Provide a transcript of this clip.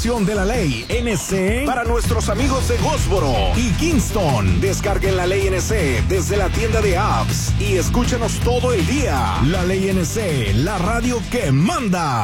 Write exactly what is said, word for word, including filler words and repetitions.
de la ley N C para nuestros amigos de Goldsboro y Kingston. Descarguen la ley N C desde la tienda de apps y escúchanos todo el día. La ley N C, la radio que manda.